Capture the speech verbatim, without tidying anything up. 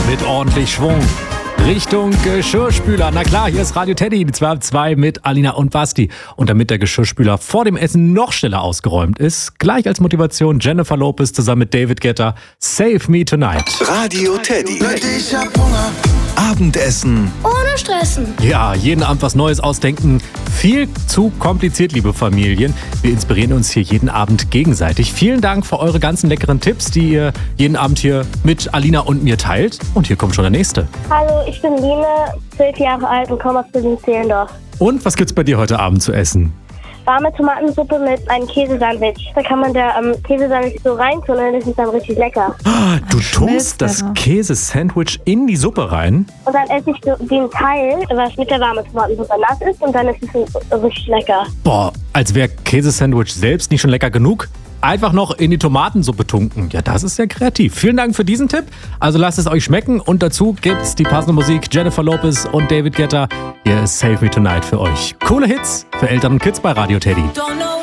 mit ordentlich Schwung Richtung Geschirrspüler. Na klar, hier ist Radio Teddy, die zwei ab zwei mit Alina und Basti. Und damit der Geschirrspüler vor dem Essen noch schneller ausgeräumt ist, gleich als Motivation Jennifer Lopez zusammen mit David Guetta, Save Me Tonight. Radio Teddy. Ich hab Hunger. Abendessen. Ohne Stressen. Ja, jeden Abend was Neues ausdenken. Viel zu kompliziert, liebe Familien. Wir inspirieren uns hier jeden Abend gegenseitig. Vielen Dank für eure ganzen leckeren Tipps, die ihr jeden Abend hier mit Alina und mir teilt. Und hier kommt schon der nächste. Hallo, ich bin Line, zwölf Jahre alt und komme aus Berlin-Zehlendorf. Und was gibt's bei dir heute Abend zu essen? Warme Tomatensuppe mit einem Käsesandwich. Da kann man der ähm, Käsesandwich so reintun und das ist dann richtig lecker. Du tunst das Käsesandwich in die Suppe rein? Und dann esse ich so den Teil, was mit der warmen Tomatensuppe nass ist und dann ist es so richtig lecker. Boah, als wäre Käsesandwich selbst nicht schon lecker genug. Einfach noch in die Tomatensuppe tunken. Ja, das ist sehr kreativ. Vielen Dank für diesen Tipp. Also lasst es euch schmecken. Und dazu gibt's die passende Musik. Jennifer Lopez und David Guetta. Hier ist Save Me Tonight für euch. Coole Hits für Eltern und Kids bei Radio Teddy.